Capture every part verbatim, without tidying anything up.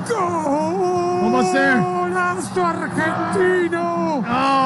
Almost there. Argentino.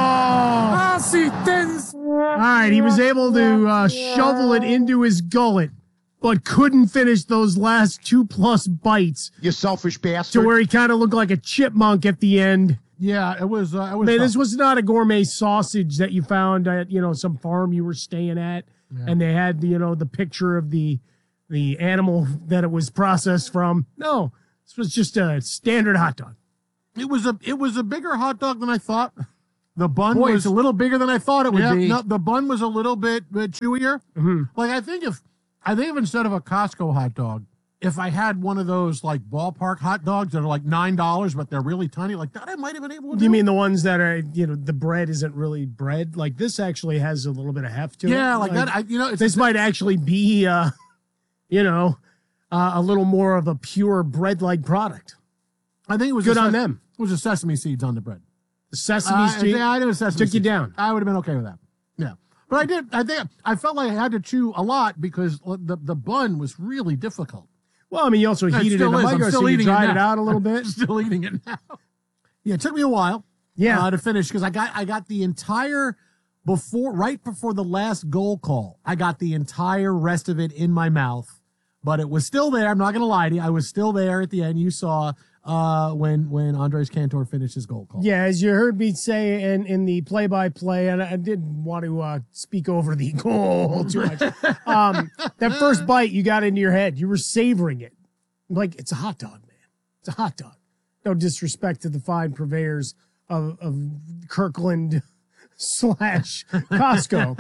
Oh. Asistencia. All right, he was able to uh, shovel it into his gullet, but couldn't finish those last two-plus bites. You selfish bastard. To where he kind of looked like a chipmunk at the end. Yeah, it was. Uh, it was Man, tough. this was not a gourmet sausage that you found at, you know, some farm you were staying at, Yeah. and they had, you know, the picture of the the animal that it was processed from. No, this was just a standard hot dog. It was a. It was a bigger hot dog than I thought. The bun Boy, was it's a little bigger than I thought it would yeah, be. no, the bun was a little bit, bit chewier. Mhm. Like I think if I think if instead of a Costco hot dog, if I had one of those like ballpark hot dogs that are like nine dollars but they're really tiny, like that, I might have been able to. You do. mean the ones that are, you know, the bread isn't really bread? Like this actually has a little bit of heft to it. Yeah, like, that. I, you know, it's This might actually be, uh, you know, uh, a little more of a pure bread-like product. I think it was Good a on ses- them. It was a sesame seeds on the bread. The sesame Uh, seed yeah, I did a sesame took you seeds. down. I would have been okay with that. Yeah, but I did. I think I felt like I had to chew a lot because the the bun was really difficult. Well, I mean, you also It heated it in still the is. I'm micro, still so you eating it dried it now. out a little bit. Still eating it now. Yeah, it took me a while. Yeah. uh, to finish because I got I got the entire before right before the last goal call. I got the entire rest of it in my mouth, but it was still there. I'm not gonna lie to you. I was still there at the end. You saw uh, when when Andres Cantor finished his goal call. Yeah, as you heard me say in, in the play-by-play, and I didn't want to uh, speak over the goal too much. Um, that first bite you got into your head, you were savoring it. Like, it's a hot dog, man. It's a hot dog. No disrespect to the fine purveyors of, of Kirkland slash Costco.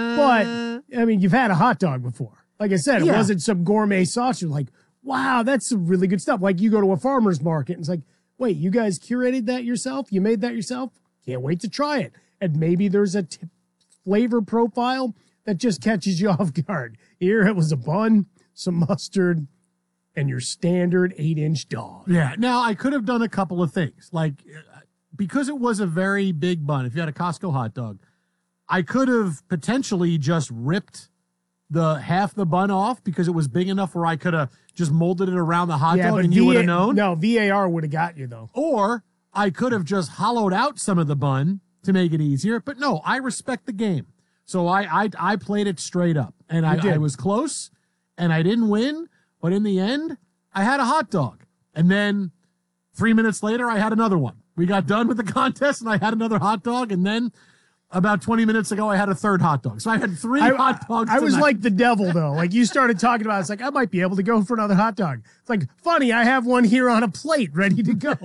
But, I mean, you've had a hot dog before. Like I said, it Yeah. wasn't some gourmet sausage. You're like, wow, that's some really good stuff. Like you go to a farmer's market and it's like, wait, you guys curated that yourself? You made that yourself? Can't wait to try it. And maybe there's a t- flavor profile that just catches you off guard. Here it was a bun, some mustard, and your standard eight-inch dog. Yeah. Now I could have done a couple of things, like uh, because it was a very big bun. If you had a Costco hot dog, I could have potentially just ripped the half the bun off because it was big enough where I could have just molded it around the hot dog and you V A would have known. No, V A R would have got you, though. Or I could have just hollowed out some of the bun to make it easier. But no, I respect the game. So I I, I played it straight up. And I, did. I was close and I didn't win. But in the end, I had a hot dog. And then three minutes later, I had another one. We got done with the contest and I had another hot dog. And then about twenty minutes ago, I had a third hot dog. So I had three I, hot dogs. I was tonight. like the devil, though. Like you started talking about it. It's like, I might be able to go for another hot dog. It's like, funny, I have one here on a plate ready to go.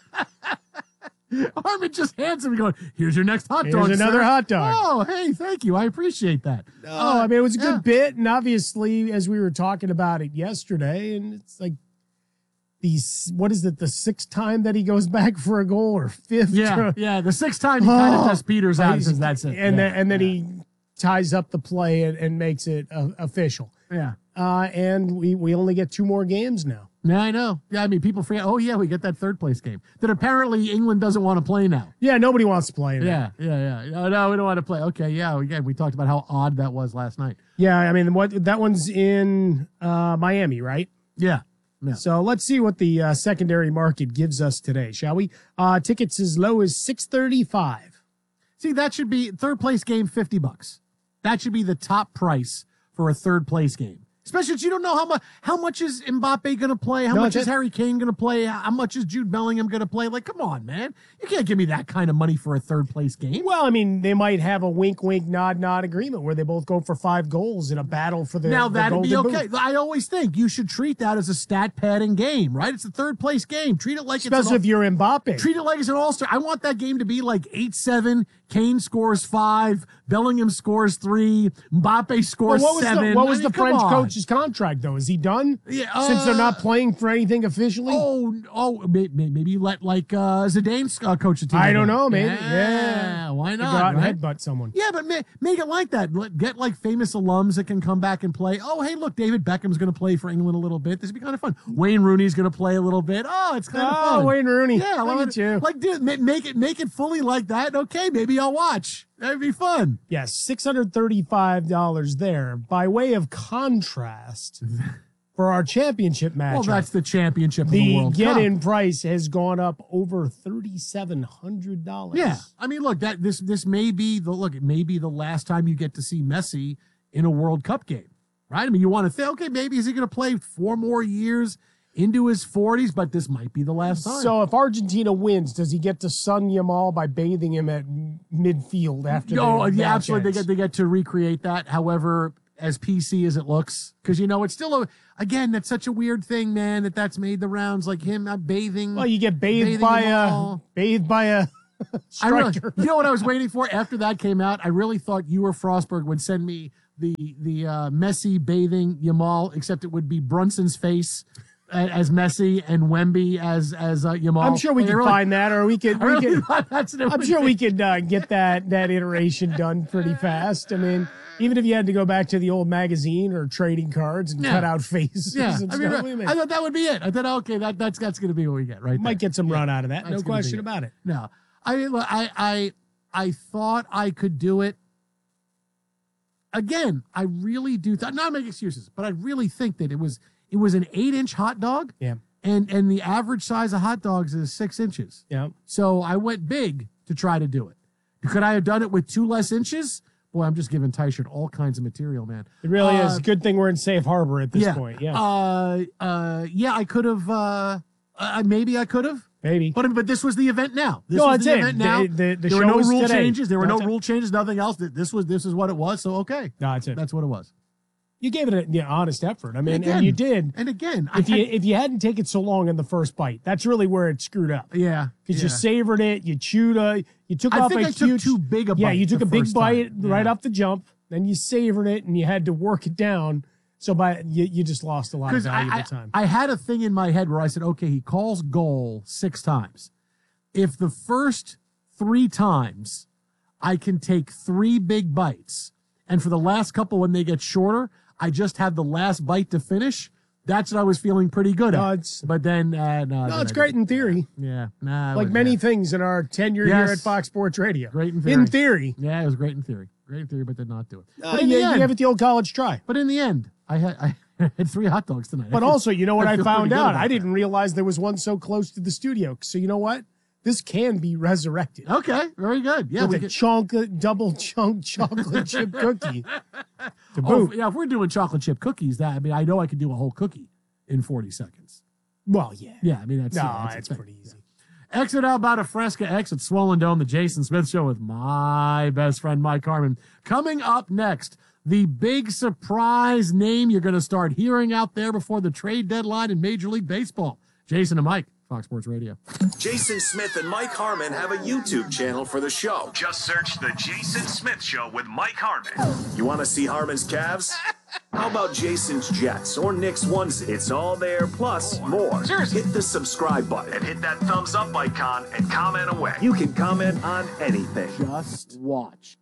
Armin just hands him going, here's your next hot Here's dog. another sir." hot dog. Oh, hey, thank you. I appreciate that. Oh, I mean, it was a good yeah. bit. And obviously, as we were talking about it yesterday, and it's like, these, what is it, the sixth time that he goes back for a goal or fifth? Yeah, yeah. The sixth time he kind of Oh, tests Peters out and he's- says that's it. And yeah. then, and then he ties up the play and, and makes it uh, official. Yeah. Uh, and we, we only get two more games now. Yeah, I know. Yeah, I mean, people forget, oh, yeah, we get that third place game that apparently England doesn't want to play now. Yeah, nobody wants to play. Now. Yeah, yeah, yeah. Oh, no, we don't want to play. Okay, yeah, again, we talked about how odd that was last night. Yeah, I mean, what that one's in uh, Miami, right? Yeah. Yeah. So let's see what the uh, secondary market gives us today, shall we? Uh, tickets as low as six thirty-five. See, that should be third place game, fifty bucks. That should be the top price for a third place game. Especially since you don't know how much how much is Mbappe going to play, how No, much that's is it. Harry Kane going to play, how much is Jude Bellingham going to play. Like, come on, man. You can't give me that kind of money for a third place game. Well, I mean, they might have a wink, wink, nod, nod agreement where they both go for five goals in a battle for the Now, the that'd be Golden okay. Boot. I always think you should treat that as a stat padding game, right? It's a third place game. Treat it like Especially it's if you're Mbappe. Treat it like it's an all-star. I want that game to be like eight seven, Kane scores five, Bellingham scores three, Mbappe Well, scores what was seven. the, what was I mean, the come French on. coach's contract, though? Is he done? Yeah, Since they're uh, not playing for anything officially? Oh, oh, may- may- maybe you let like uh, Zidane uh, coach the team. I don't again. know, maybe. Yeah, Yeah. why To not? go out right? and headbutt someone. Yeah, but ma- make it like that. Let- Get like famous alums that can come back and play. Oh, hey, look, David Beckham's going to play for England a little bit. This would be kind of fun. Wayne Rooney's going to play a little bit. Oh, it's kind of Oh, fun. Wayne Rooney. Yeah, Look like, at you. like dude, ma- make it make it fully like that. Okay, maybe I'll watch. That'd be fun. Yes, six hundred thirty-five dollars there. By way of contrast, for our championship match. Well, that's the championship of the the World Cup. get-in price has gone up over thirty-seven hundred dollars. Yeah, I mean, look, that this this may be the look. It may be the last time you get to see Messi in a World Cup game, right? I mean, you want to think, okay, maybe is he going to play four more years into his forties? But this might be the last time. So if Argentina wins, does he get to sun Yamal by bathing him at midfield after? Oh, the yeah, match absolutely. They ends? get they get to recreate that. However, as P C as it looks, because you know it's still a again that's such a weird thing, man. That that's made the rounds, like him uh, bathing. Well, you get bathed bathing by them a all. bathed by a I really, striker. you know what I was waiting for after that came out? I really thought you or Frostberg would send me the the uh, Messi bathing Yamal, except it would be Brunson's face uh, as Messi and Wemby as as uh, Yamal. I'm sure we I can really- find that, or we could. I We really could thought that's what it I'm would sure be. we could uh, get that that iteration done pretty fast. I mean, even if you had to go back to the old magazine or trading cards and Yeah. cut out faces Yeah, and I mean, stuff, I, we I thought that would be it. I thought, okay, that that's that's going to be what we get, right? might there. get some run out of that. That's No gonna be question it. about it. No, I mean, look, I I I thought I could do it. Again, I really do. Th- not make excuses, but I really think that it was it was an eight inch hot dog, Yeah, and and the average size of hot dogs is six inches. yeah. So I went big to try to do it. Could I have done it with two less inches? Boy, I'm just giving Tyshirt all kinds of material, man. It really Uh, is. Good thing we're in safe harbor at this yeah. point. Yeah, Uh, uh, yeah, I could have. Uh, uh, maybe I could have. maybe. But but this was the event now. This No, was that's the it. event now. The- the- the there were show no was rule today. changes. There were no That's it. rule changes. Nothing else. This was this is what it was. So okay, No, that's it. that's what it was. You gave it a yeah, honest effort. I mean, Again, and you did. And again, If I you had- if you hadn't taken so long in the first bite, that's really where it screwed up. yeah, Because yeah. you savored it, you chewed a, you took I off think a I took huge, too big a yeah, bite you took the a big first bite time. right Yeah. off the jump, then you savored it, and you had to work it down. So by you, you just lost a lot of Because valuable I, I, time. I had a thing in my head where I said, okay, he calls goal six times. If the first three times I can take three big bites, and for the last couple when they get shorter, I just have the last bite to finish. That's what I was feeling pretty good No, at. it's- But then, uh, no, no, then it's I great didn't. in theory, Yeah, nah, I like wouldn't- many yeah. things in our tenure here Yes. at Fox Sports Radio. Great in theory. In theory, Yeah, it was great in theory. Great in theory, but did not do it. uh, but in you, the you end, gave it the old college try. but in the end, I had I had three hot dogs tonight. I But feel- also, you know what I, feel found pretty good out? about I that. didn't realize there was one so close to the studio. So you know what? This can be resurrected. Okay, very good. Yeah, with we a could, chocolate double chunk chocolate chip cookie to oh, boot. yeah, if we're doing chocolate chip cookies, that I mean, I know I could do a whole cookie in forty seconds. Well, yeah. Yeah, I mean that's No, yeah, that's a it's thing. pretty easy. Exit out about a Fresca exit Swollen Dome, the Jason Smith Show with my best friend Mike Harmon. Coming up next, the big surprise name you're going to start hearing out there before the trade deadline in Major League Baseball. Jason and Mike, Fox Sports Radio. Jason Smith and Mike Harmon have a YouTube channel for the show. Just search The Jason Smith Show with Mike Harmon. You want to see Harmon's Cavs? How about Jason's Jets or Nick's ones? It's all there, plus more. Seriously. Hit the subscribe button. And hit that thumbs up icon and comment away. You can comment on anything. Just watch.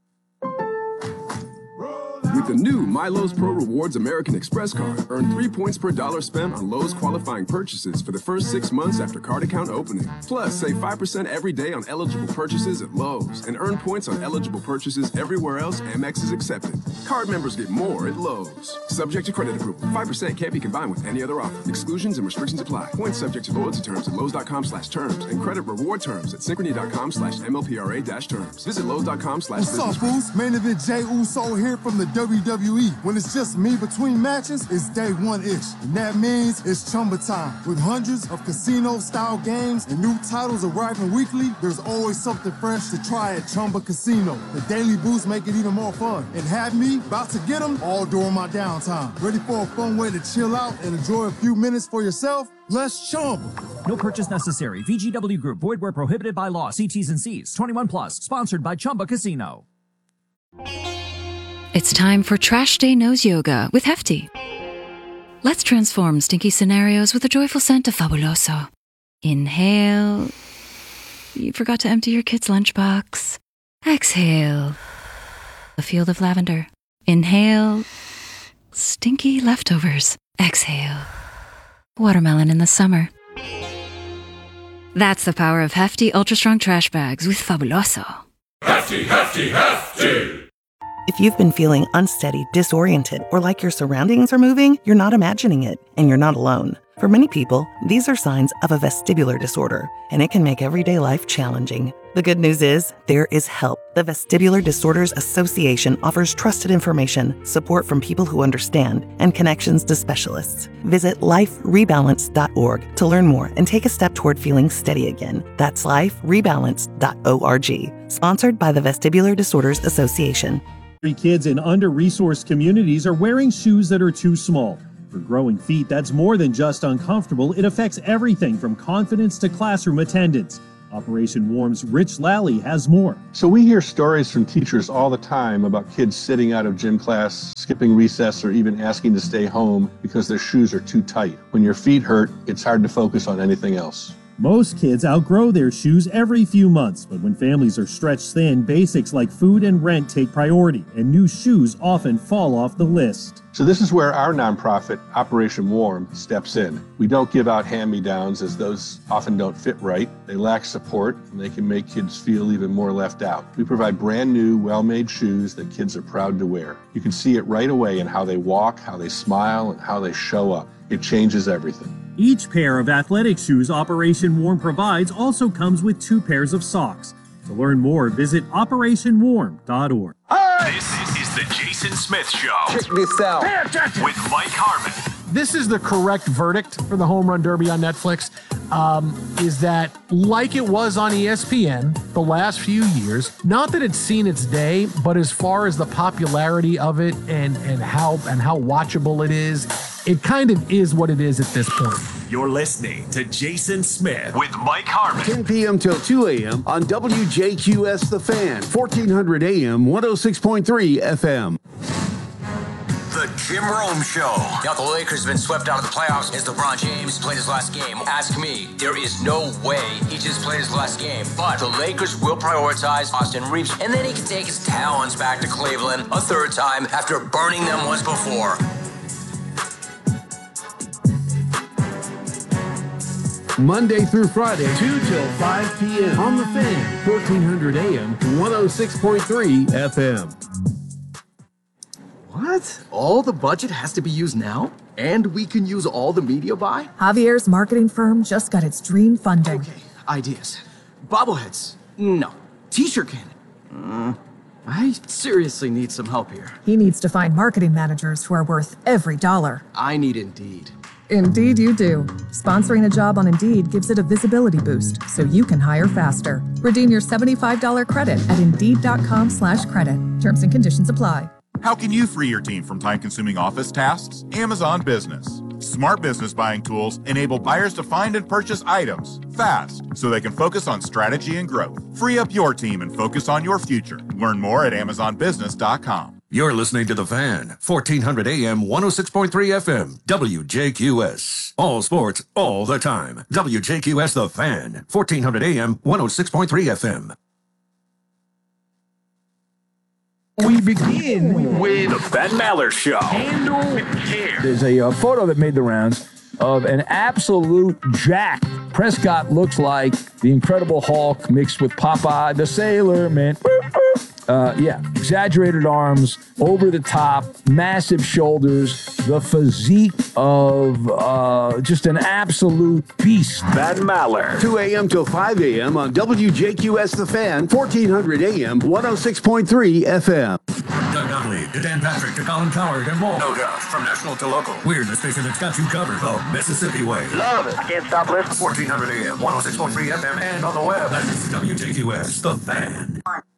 With the new MyLowe's Pro Rewards American Express card, earn three points per dollar spent on Lowe's qualifying purchases for the first six months after card account opening. Plus, save five percent every day on eligible purchases at Lowe's and earn points on eligible purchases everywhere else Amex is accepted. Card members get more at Lowe's. Subject to credit approval. five percent can't be combined with any other offer. Exclusions and restrictions apply. Points subject to loyalty terms at Lowe's.com slash terms and credit reward terms at Synchrony.com slash MLPRA dash terms. Visit Lowe's.com slash What's up, business. Boost? Main event Jay Uso here from the W W E. When it's just me between matches, it's day one-ish. And that means it's Chumba time. With hundreds of casino-style games and new titles arriving weekly, there's always something fresh to try at Chumba Casino. The daily boosts make it even more fun. And have me about to get them all during my downtime. Ready for a fun way to chill out and enjoy a few minutes for yourself? Let's Chumba. No purchase necessary. V G W Group. Void where prohibited by law. See T's and C's. twenty-one plus. Sponsored by Chumba Casino. It's time for Trash Day Nose Yoga with Hefty. Let's transform stinky scenarios with a joyful scent of Fabuloso. Inhale. You forgot to empty your kid's lunchbox. Exhale. A field of lavender. Inhale. Stinky leftovers. Exhale. Watermelon in the summer. That's the power of Hefty Ultra Strong Trash Bags with Fabuloso. Hefty, hefty, hefty! If you've been feeling unsteady, disoriented, or like your surroundings are moving, you're not imagining it, and you're not alone. For many people, these are signs of a vestibular disorder, and it can make everyday life challenging. The good news is, there is help. The Vestibular Disorders Association offers trusted information, support from people who understand, and connections to specialists. Visit life rebalance dot org to learn more and take a step toward feeling steady again. That's life rebalance dot org. Sponsored by the Vestibular Disorders Association. Kids in under-resourced communities are wearing shoes that are too small. For growing feet, that's more than just uncomfortable. It affects everything from confidence to classroom attendance. Operation Warm's Rich Lally has more. So we hear stories from teachers all the time about kids sitting out of gym class, skipping recess, or even asking to stay home because their shoes are too tight. When your feet hurt, it's hard to focus on anything else. Most kids outgrow their shoes every few months, but when families are stretched thin, basics like food and rent take priority, and new shoes often fall off the list. So this is where our nonprofit, Operation Warm, steps in. We don't give out hand-me-downs, as those often don't fit right. They lack support, and they can make kids feel even more left out. We provide brand new, well-made shoes that kids are proud to wear. You can see it right away in how they walk, how they smile, and how they show up. It changes everything. Each pair of athletic shoes Operation Warm provides also comes with two pairs of socks. To learn more, visit operation warm dot org. This is the Jason Smith Show. Check this out. With Mike Harmon. This is the correct verdict for the Home Run Derby on Netflix, um, is that like it was on E S P N the last few years, not that it's seen its day, but as far as the popularity of it and, and how and how watchable it is, it kind of is what it is at this point. You're listening to Jason Smith with Mike Harmon. ten p.m. till two a.m. on W J Q S The Fan, fourteen hundred A M, one oh six point three F M. The Jim Rome Show. Now the Lakers have been swept out of the playoffs as LeBron James played his last game. Ask me, there is no way he just played his last game. But the Lakers will prioritize Austin Reeves, and then he can take his talents back to Cleveland a third time after burning them once before. Monday through Friday, two till five p.m. on The Fan, fourteen hundred A M, one oh six point three F M. What? All the budget has to be used now? And we can use all the media buy? Javier's marketing firm just got its dream funding. Okay, ideas. Bobbleheads? No. T-shirt cannon? Mm, I seriously need some help here. He needs to find marketing managers who are worth every dollar. I need Indeed. Indeed you do. Sponsoring a job on Indeed gives it a visibility boost, so you can hire faster. Redeem your seventy-five dollars credit at Indeed.com slash credit. Terms and conditions apply. How can you free your team from time-consuming office tasks? Amazon Business. Smart business buying tools enable buyers to find and purchase items fast so they can focus on strategy and growth. Free up your team and focus on your future. Learn more at amazon business dot com. You're listening to The Fan, fourteen hundred A M, one oh six point three F M, W J Q S. All sports, all the time. W J Q S The Fan, fourteen hundred A M, one oh six point three F M. We begin with the Ben Maller Show. Handle with care. There's a uh, photo that made the rounds of an absolute jack. Prescott looks like the Incredible Hulk mixed with Popeye the Sailor Man. Uh, yeah, exaggerated arms, over the top, massive shoulders, the physique of uh, just an absolute beast. Ben Maller. two a.m. till five a.m. on W J Q S The Fan, fourteen hundred A M, one oh six point three F M. Doug Donnelly to Dan Patrick to Colin Coward and more. No doubt, from national to local. We're the station that's got you covered. The Mississippi Way. Love it. I can't stop listening. fourteen hundred A M, one oh six point three F M, and on the web. That's W J Q S, The Fan.